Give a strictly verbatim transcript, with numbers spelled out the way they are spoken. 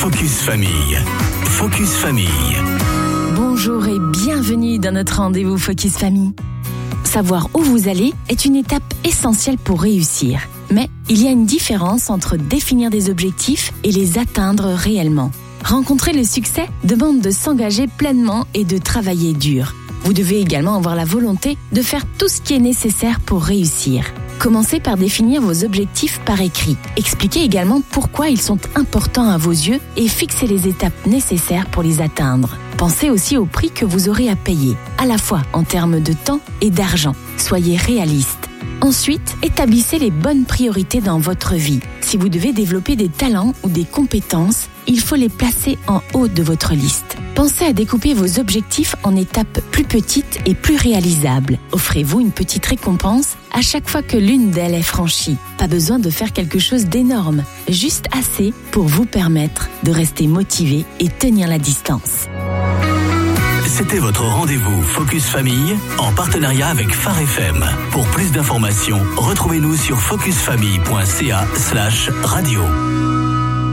Focus Famille. Focus Famille. Bonjour et bienvenue dans notre rendez-vous Focus Famille. Savoir où vous allez est une étape essentielle pour réussir. Mais il y a une différence entre définir des objectifs et les atteindre réellement. Rencontrer le succès demande de s'engager pleinement et de travailler dur. Vous devez également avoir la volonté de faire tout ce qui est nécessaire pour réussir. Commencez par définir vos objectifs par écrit. Expliquez également pourquoi ils sont importants à vos yeux et fixez les étapes nécessaires pour les atteindre. Pensez aussi au prix que vous aurez à payer, à la fois en termes de temps et d'argent. Soyez réaliste. Ensuite, établissez les bonnes priorités dans votre vie. Si vous devez développer des talents ou des compétences, il faut les placer en haut de votre liste. Pensez à découper vos objectifs en étapes plus petites et plus réalisables. Offrez-vous une petite récompense à chaque fois que l'une d'elles est franchie. Pas besoin de faire quelque chose d'énorme, juste assez pour vous permettre de rester motivé et tenir la distance. C'était votre rendez-vous Focus Famille en partenariat avec Phare F M. Pour plus d'informations, retrouvez-nous sur focusfamille point c a slash radio.